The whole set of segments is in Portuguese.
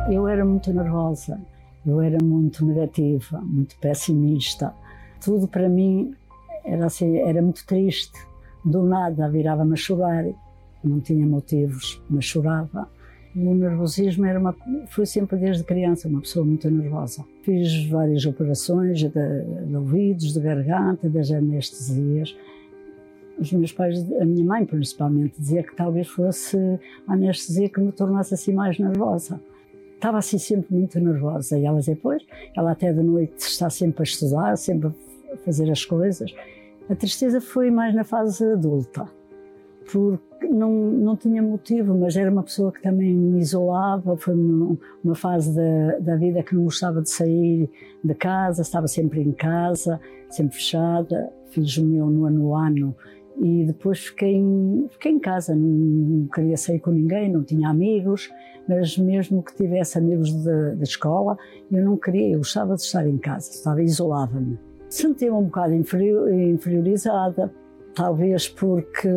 Eu era muito nervosa, eu era muito negativa, muito pessimista. Tudo para mim era assim, era muito triste. Do nada virava-me a chorar, não tinha motivos, mas chorava. O nervosismo foi sempre desde criança uma pessoa muito nervosa. Fiz várias operações de ouvidos, de garganta, das anestesias. Os meus pais, a minha mãe principalmente, dizia que talvez fosse a anestesia que me tornasse assim mais nervosa. Estava assim sempre muito nervosa e ela dizia, pois, ela até de noite está sempre a estudar, sempre a fazer as coisas. A tristeza foi mais na fase adulta, porque não tinha motivo, mas era uma pessoa que também me isolava, foi uma fase da vida que não gostava de sair de casa, estava sempre em casa, sempre fechada. Fiz o meu nono ano e depois fiquei em casa, não queria sair com ninguém, não tinha amigos, mas mesmo que tivesse amigos da escola, eu não queria, eu gostava de estar em casa, isolava-me. Sentia-me um bocado inferiorizada, talvez porque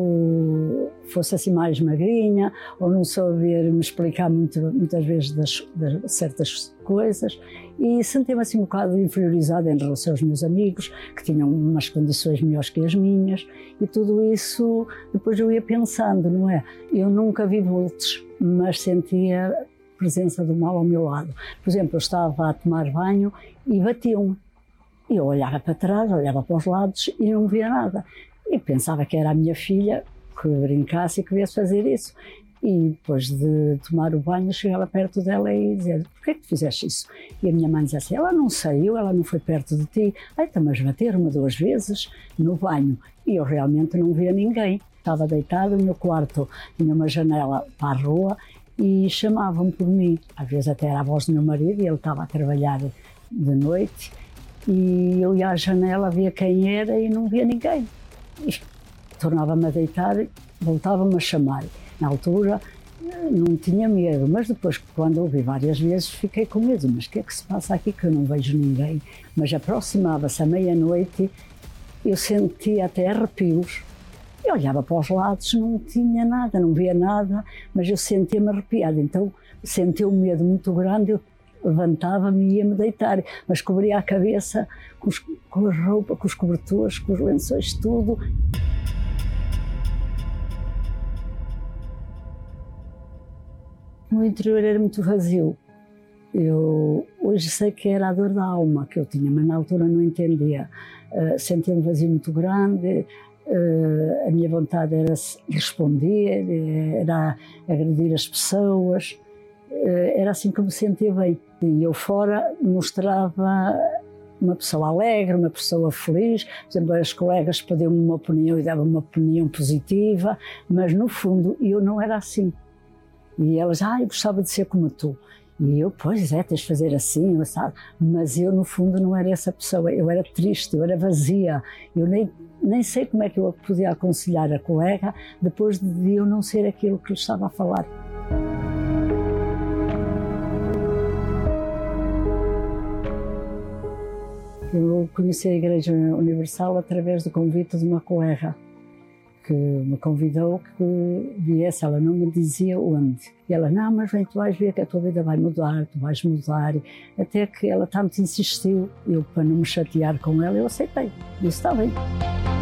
ou fosse assim mais magrinha, ou não saber me explicar muitas vezes de certas coisas, e sentia-me assim um bocado inferiorizada em relação aos meus amigos, que tinham umas condições melhores que as minhas, e tudo isso depois eu ia pensando, não é? Eu nunca vi vultos, mas sentia a presença do mal ao meu lado. Por exemplo, eu estava a tomar banho e batiam-me. Eu olhava para trás, olhava para os lados e não via nada. E pensava que era a minha filha que brincasse e que viesse fazer isso. E depois de tomar o banho, chegava perto dela e dizia, porquê que tu fizeste isso? E a minha mãe dizia assim, ela não saiu, ela não foi perto de ti. Então, mas bateram-me 2 vezes no banho. E eu realmente não via ninguém. Estava deitada no meu quarto, tinha uma janela para a rua e chamavam por mim. Às vezes até era a voz do meu marido e ele estava a trabalhar de noite. E eu ia à janela, via quem era e não via ninguém. Tornava-me a deitar, voltava-me a chamar. Na altura não tinha medo, mas depois, quando ouvi várias vezes, fiquei com medo. Mas o que é que se passa aqui que eu não vejo ninguém? Mas aproximava-se à meia-noite, eu sentia até arrepios. Eu olhava para os lados, não tinha nada, não via nada, mas eu sentia-me arrepiada. Então senti um medo muito grande. Eu levantava-me e ia-me deitar, mas cobria a cabeça com a roupa, com os cobertores, com os lençóis, tudo. O meu interior era muito vazio. Eu hoje sei que era a dor da alma que eu tinha, mas na altura não entendia. Sentia um vazio muito grande, a minha vontade era responder, era agredir as pessoas. Era assim que me sentia bem. E eu fora mostrava uma pessoa alegre, uma pessoa feliz. Por exemplo, as colegas pediam-me uma opinião e davam-me uma opinião positiva, mas no fundo eu não era assim. E elas, eu gostava de ser como tu. E eu, pois é, tens de fazer assim, sabe? Mas eu no fundo não era essa pessoa, eu era triste, eu era vazia. Eu nem sei como é que eu podia aconselhar a colega depois de eu não ser aquilo que lhe estava a falar. Eu conheci a Igreja Universal através do convite de uma colega que me convidou que viesse. Ela não me dizia onde. E ela, não, mas vem, tu vais ver que a tua vida vai mudar, tu vais mudar. Até que ela tanto insistiu, eu para não me chatear com ela, eu aceitei. Disse, está bem.